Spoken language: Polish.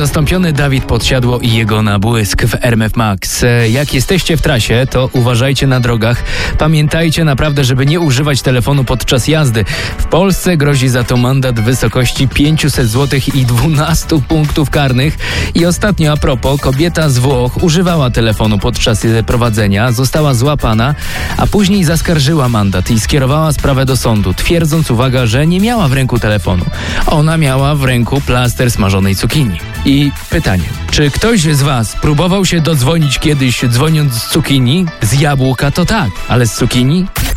Zastąpiony Dawid Podsiadło i jego nabłysk w RMF Max. Jak jesteście w trasie, to uważajcie na drogach. Pamiętajcie naprawdę, żeby nie używać telefonu podczas jazdy. W Polsce grozi za to mandat w wysokości 500 zł i 12 punktów karnych. I ostatnio a propos, kobieta z Włoch używała telefonu podczas prowadzenia, została złapana, a później zaskarżyła mandat i skierowała sprawę do sądu, twierdząc, uwaga, że nie miała w ręku telefonu. Ona miała w ręku plaster smażonej cukinii. I pytanie, czy ktoś z was próbował się dodzwonić kiedyś dzwoniąc z cukinii? Z jabłka to tak, ale z cukinii?